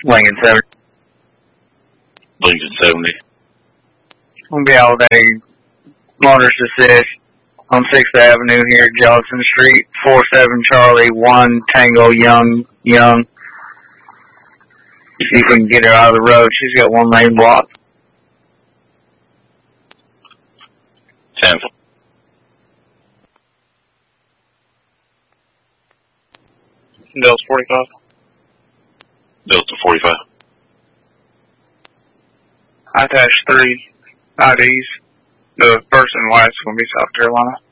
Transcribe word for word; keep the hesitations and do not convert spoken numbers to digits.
Lincoln seventy. Lincoln seventy. We'll be all day. Motorist assist on sixth Avenue here at Johnson Street. four seven Charlie one Tango Young Young. If you can get her out of the road, she's got one lane blocked. ten. Delta forty-five. Delta forty-five. I attached three I Ds. The first and last will be South Carolina.